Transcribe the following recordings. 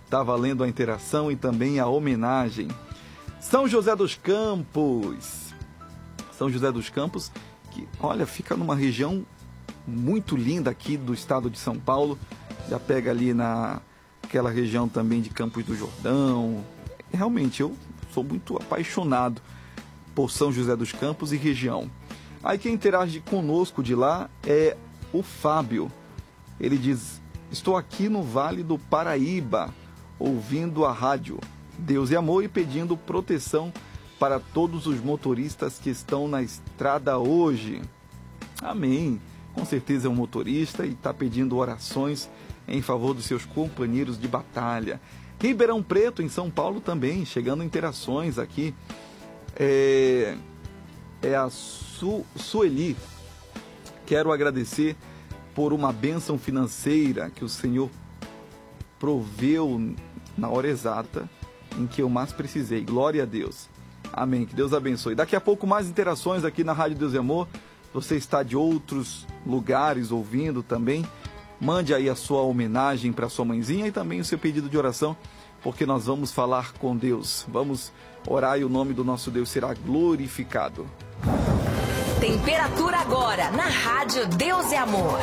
Está valendo a interação e também a homenagem. São José dos Campos. São José dos Campos, que, olha, fica numa região muito linda aqui do estado de São Paulo. Já pega ali naquela região também de Campos do Jordão. Realmente, eu sou muito apaixonado por São José dos Campos e região. Aí quem interage conosco de lá é o Fábio. Ele diz: estou aqui no Vale do Paraíba, ouvindo a rádio Deus e Amor e pedindo proteção para todos os motoristas que estão na estrada hoje. Amém. Com certeza é um motorista e está pedindo orações em favor dos seus companheiros de batalha. Ribeirão Preto, em São Paulo também, chegando interações aqui. É a Sueli. Quero agradecer por uma bênção financeira que o Senhor proveu na hora exata em que eu mais precisei. Glória a Deus. Amém. Que Deus abençoe. Daqui a pouco mais interações aqui na Rádio Deus e Amor. Você está de outros lugares ouvindo também. Mande aí a sua homenagem para sua mãezinha e também o seu pedido de oração, porque nós vamos falar com Deus. Vamos orar e o nome do nosso Deus será glorificado. Temperatura agora na Rádio Deus e Amor.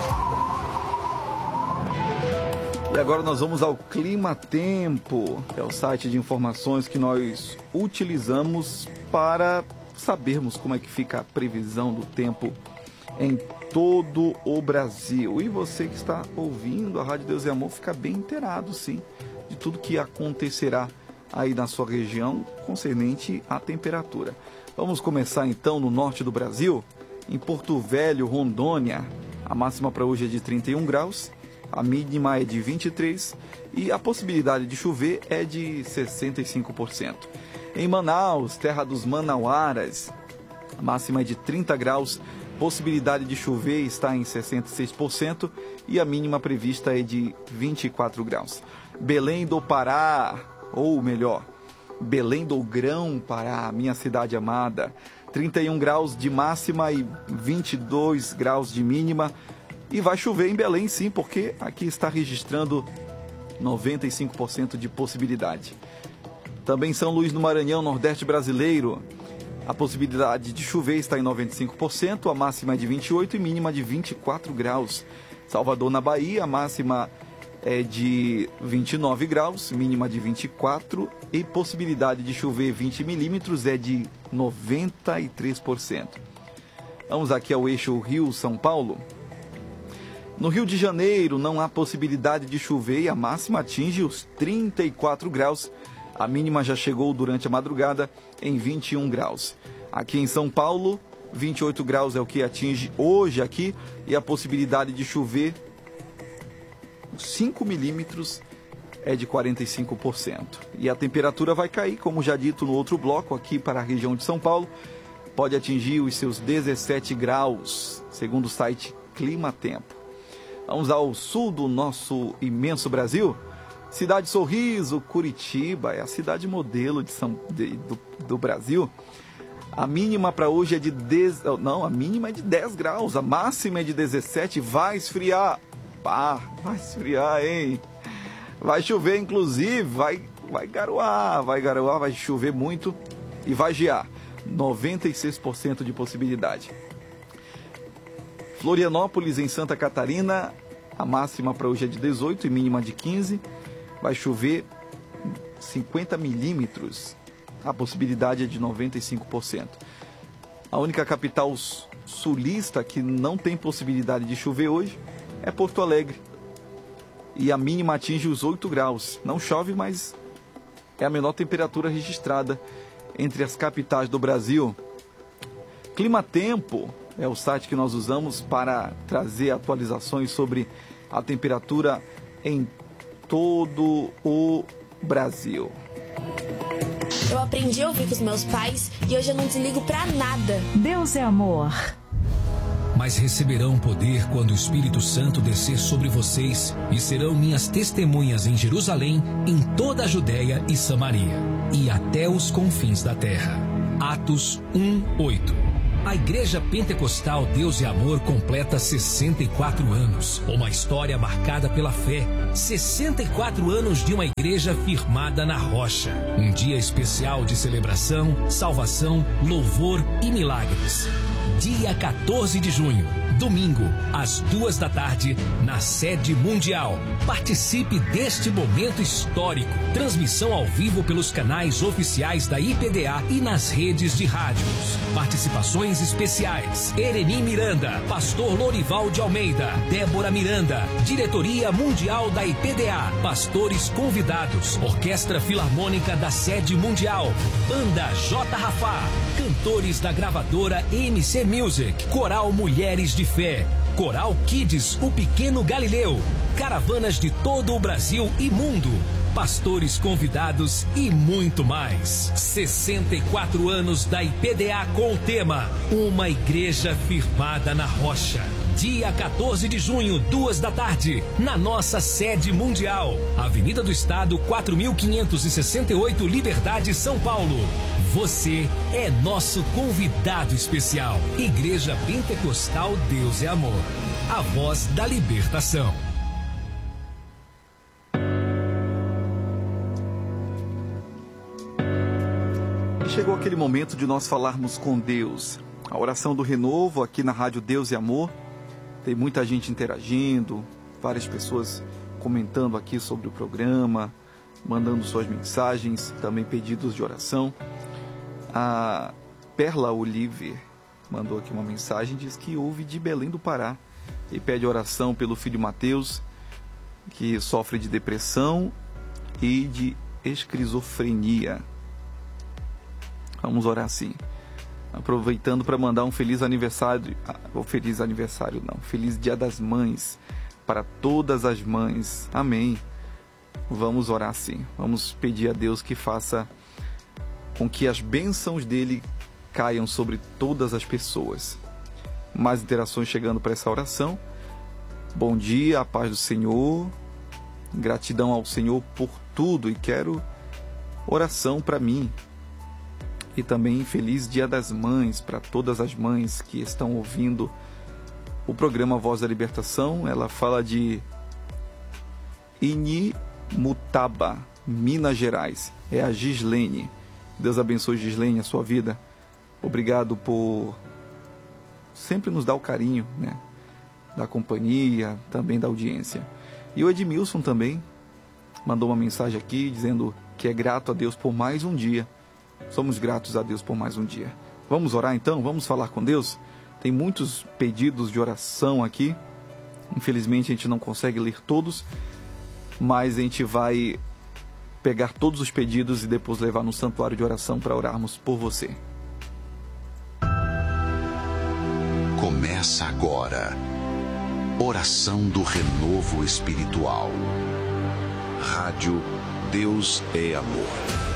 E agora nós vamos ao Clima Tempo. É o site de informações que nós utilizamos para sabermos como é que fica a previsão do tempo em todo o Brasil. E você que está ouvindo a Rádio Deus e Amor fica bem inteirado, sim, de tudo que acontecerá aí na sua região concernente à temperatura. Vamos começar então no norte do Brasil, em Porto Velho, Rondônia. A máxima para hoje é de 31 graus, a mínima é de 23 e a possibilidade de chover é de 65%. Em Manaus, terra dos manauaras, a máxima é de 30 graus, possibilidade de chover está em 66% e a mínima prevista é de 24 graus. Belém do Pará, ou melhor, Belém do Grão Pará, minha cidade amada, 31 graus de máxima e 22 graus de mínima. E vai chover em Belém sim, porque aqui está registrando 95% de possibilidade. Também São Luís do Maranhão, Nordeste brasileiro, a possibilidade de chover está em 95%, a máxima é de 28 e mínima de 24 graus. Salvador, na Bahia, a máxima é de 29 graus, mínima de 24 e possibilidade de chover 20 milímetros é de 93%. Vamos aqui ao eixo Rio-São Paulo. No Rio de Janeiro não há possibilidade de chover e a máxima atinge os 34 graus. A mínima já chegou durante a madrugada em 21 graus. Aqui em São Paulo, 28 graus é o que atinge hoje aqui e a possibilidade de chover 5 milímetros é de 45%. E a temperatura vai cair, como já dito no outro bloco, aqui para a região de São Paulo, pode atingir os seus 17 graus, segundo o site Clima Tempo. Vamos ao sul do nosso imenso Brasil. Cidade Sorriso, Curitiba, é a cidade modelo do Brasil. A mínima para hoje é de 10 graus, a máxima é de 17, vai esfriar. Vai esfriar, hein? Vai chover, inclusive, vai garoar, vai chover muito e vai gear. 96% de possibilidade. Florianópolis, em Santa Catarina, a máxima para hoje é de 18 e mínima de 15. Vai chover 50 milímetros, a possibilidade é de 95%. A única capital sulista que não tem possibilidade de chover hoje é Porto Alegre. E a mínima atinge os 8 graus. Não chove, mas é a menor temperatura registrada entre as capitais do Brasil. Clima Tempo é o site que nós usamos para trazer atualizações sobre a temperatura em todo o Brasil. Eu aprendi a ouvir com os meus pais e hoje eu não desligo pra nada. Deus é amor. Mas receberão poder quando o Espírito Santo descer sobre vocês e serão minhas testemunhas em Jerusalém, em toda a Judéia e Samaria e até os confins da terra. Atos 1:8. A Igreja Pentecostal Deus e Amor completa 64 anos. Uma história marcada pela fé. 64 anos de uma igreja firmada na rocha. Um dia especial de celebração, salvação, louvor e milagres. Dia 14 de junho, domingo, às 14h, na sede mundial. Participe deste momento histórico. Transmissão ao vivo pelos canais oficiais da IPDA e nas redes de rádios. Participações especiais: Ereni Miranda, Pastor Lorival de Almeida, Débora Miranda, Diretoria Mundial da IPDA, pastores convidados, Orquestra Filarmônica da Sede Mundial, Banda J. Rafá, cantores da gravadora MC Music, Coral Mulheres de Fé, Coral Kids, o Pequeno Galileu, caravanas de todo o Brasil e mundo, pastores convidados e muito mais. 64 anos da IPDA com o tema Uma Igreja Firmada na Rocha. Dia 14 de junho, 14h, na nossa sede mundial. Avenida do Estado, 4568, Liberdade, São Paulo. Você é nosso convidado especial. Igreja Pentecostal Deus é Amor. A voz da libertação. Chegou aquele momento de nós falarmos com Deus. A oração do renovo aqui na Rádio Deus e Amor. Tem muita gente interagindo, várias pessoas comentando aqui sobre o programa, mandando suas mensagens, também pedidos de oração. A Perla Oliver mandou aqui uma mensagem, diz que ouve de Belém do Pará e pede oração pelo filho Mateus, que sofre de depressão e de esquizofrenia. Vamos orar sim. Aproveitando para mandar um feliz aniversário, feliz Dia das Mães para todas as mães. Amém. Vamos orar sim. Vamos pedir a Deus que faça com que as bênçãos dele caiam sobre todas as pessoas. Mais interações chegando para essa oração. Bom dia, a paz do Senhor. Gratidão ao Senhor por tudo e quero oração para mim. E também feliz Dia das Mães para todas as mães que estão ouvindo o programa Voz da Libertação. Ela fala de Inimutaba, Minas Gerais. É a Gislene. Deus abençoe, Gislene, a sua vida. Obrigado por sempre nos dar o carinho, né? Da companhia, também da audiência. E o Edmilson também mandou uma mensagem aqui dizendo que é grato a Deus por mais um dia. Somos gratos a Deus por mais um dia. Vamos orar então? Vamos falar com Deus? Tem muitos pedidos de oração aqui. Infelizmente a gente não consegue ler todos, mas a gente vai pegar todos os pedidos e depois levar no santuário de oração para orarmos por você. Começa agora. Oração do Renovo Espiritual. Rádio Deus é Amor.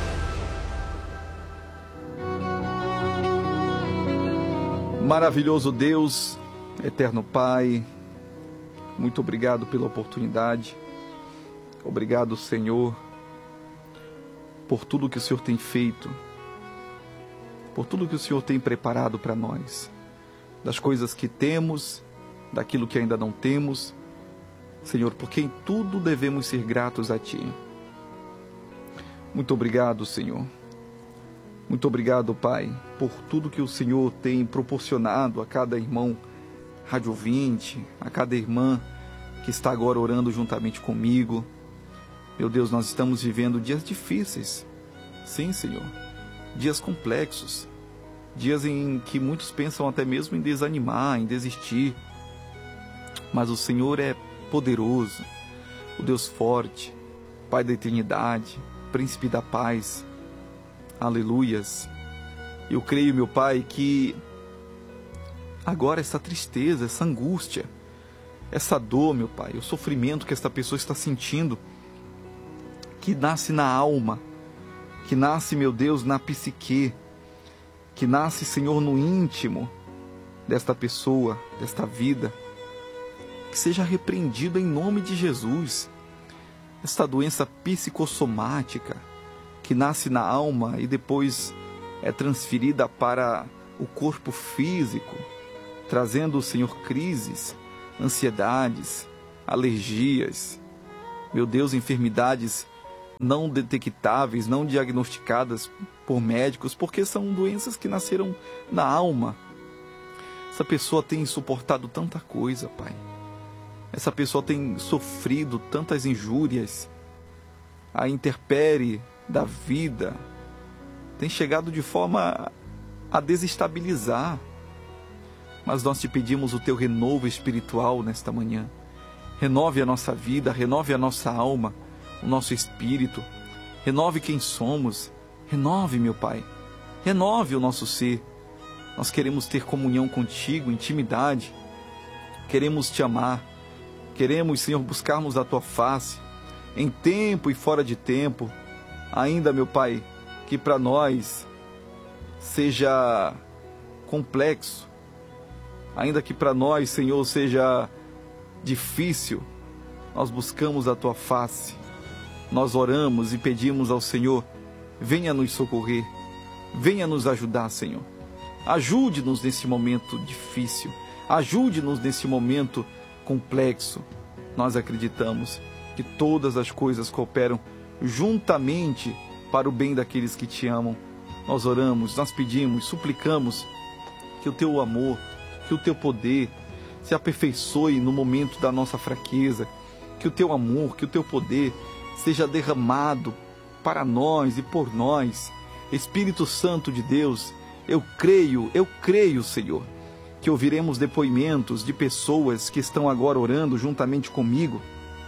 Maravilhoso Deus, eterno Pai, muito obrigado pela oportunidade. Obrigado, Senhor, por tudo que o Senhor tem feito, por tudo que o Senhor tem preparado para nós, das coisas que temos, daquilo que ainda não temos. Senhor, porque em tudo devemos ser gratos a Ti. Muito obrigado, Senhor. Muito obrigado, Pai, por tudo que o Senhor tem proporcionado a cada irmão rádio ouvinte, a cada irmã que está agora orando juntamente comigo. Meu Deus, nós estamos vivendo dias difíceis. Sim, Senhor. Dias complexos. Dias em que muitos pensam até mesmo em desanimar, em desistir. Mas o Senhor é poderoso, o Deus forte, Pai da eternidade, Príncipe da paz. Aleluias. Eu creio, meu Pai, que agora essa tristeza, essa angústia, essa dor, meu Pai, o sofrimento que esta pessoa está sentindo, que nasce na alma, que nasce, meu Deus, na psique, que nasce, Senhor, no íntimo desta pessoa, desta vida, que seja repreendido em nome de Jesus. Esta doença psicossomática, que nasce na alma e depois é transferida para o corpo físico, trazendo, Senhor, crises, ansiedades, alergias, meu Deus, enfermidades não detectáveis, não diagnosticadas por médicos, porque são doenças que nasceram na alma. Essa pessoa tem suportado tanta coisa, Pai. Essa pessoa tem sofrido tantas injúrias. A intempérie da vida tem chegado de forma a desestabilizar. Mas nós te pedimos o teu renovo espiritual nesta manhã. Renove a nossa vida, renove a nossa alma, o nosso espírito. Renove quem somos. Renove, meu Pai. Renove o nosso ser. Nós queremos ter comunhão contigo, intimidade. Queremos te amar. Queremos, Senhor, buscarmos a tua face, em tempo e fora de tempo. Ainda, meu Pai, que para nós seja complexo. Ainda que para nós, Senhor, seja difícil, nós buscamos a tua face. Nós oramos e pedimos ao Senhor, venha nos socorrer, venha nos ajudar, Senhor. Ajude-nos nesse momento difícil, ajude-nos nesse momento complexo. Nós acreditamos que todas as coisas cooperam juntamente para o bem daqueles que te amam. Nós oramos, nós pedimos, suplicamos que o teu amor, que o teu poder se aperfeiçoe no momento da nossa fraqueza, que o teu amor, que o teu poder seja derramado para nós e por nós. Espírito Santo de Deus, eu creio, Senhor, que ouviremos depoimentos de pessoas que estão agora orando juntamente comigo,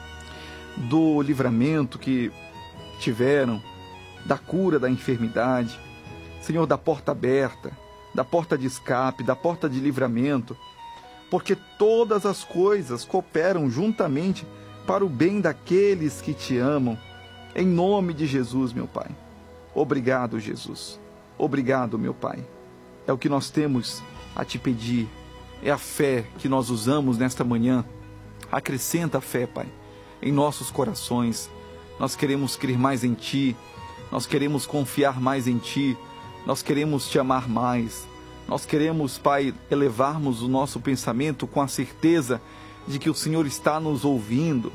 do livramento que tiveram, da cura da enfermidade, Senhor, da porta aberta, da porta de escape, da porta de livramento, porque todas as coisas cooperam juntamente para o bem daqueles que te amam. Em nome de Jesus, meu Pai. Obrigado, Jesus. Obrigado, meu Pai. É o que nós temos a te pedir. É a fé que nós usamos nesta manhã. Acrescenta a fé, Pai, em nossos corações. Nós queremos crer mais em Ti. Nós queremos confiar mais em Ti. Nós queremos te amar mais. Nós queremos, Pai, elevarmos o nosso pensamento com a certeza de que o Senhor está nos ouvindo.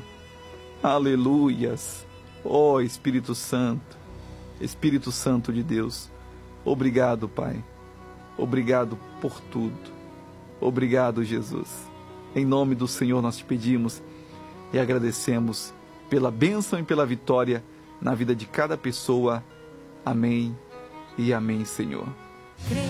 Aleluias! Ó Espírito Santo, Espírito Santo de Deus, obrigado, Pai. Obrigado por tudo. Obrigado, Jesus. Em nome do Senhor nós te pedimos e agradecemos pela bênção e pela vitória na vida de cada pessoa. Amém e amém, Senhor.